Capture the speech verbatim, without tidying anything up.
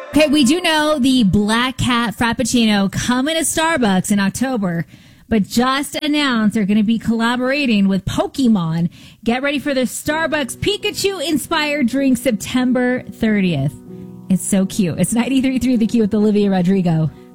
Okay, we do know the Black Cat Frappuccino coming to Starbucks in October, but just announced they're going to be collaborating with Pokemon. Get ready for the Starbucks Pikachu-inspired drink September thirtieth. It's so cute. It's ninety-three point three The Q with Olivia Rodrigo.